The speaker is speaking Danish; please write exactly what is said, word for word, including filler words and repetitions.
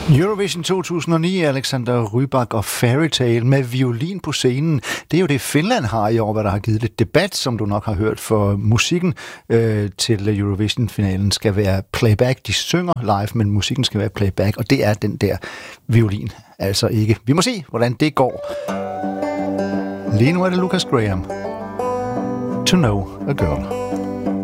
Eurovision to tusind og ni, Alexander Rybak og Fairytale med violin på scenen. Det er jo det, Finland har i år, hvad der har givet lidt debat, som du nok har hørt, for musikken øh, til Eurovision-finalen skal være playback. De synger live, men musikken skal være playback, og det er den der violin altså ikke. Vi må se, hvordan det går. Lige nu er det Lucas Graham. To Know a Girl.